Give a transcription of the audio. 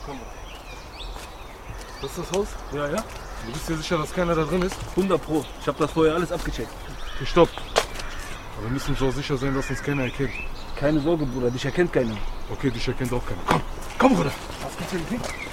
Komm. Das ist das Haus? Ja, ja. Du bist dir sicher, dass keiner da drin ist? 100 Pro. Ich habe das vorher alles abgecheckt. Okay, stopp. Aber wir müssen so sicher sein, dass uns keiner erkennt. Keine Sorge, Bruder. Dich erkennt keiner. Okay, dich erkennt auch keiner. Komm, komm, Bruder. Was gibt's denn?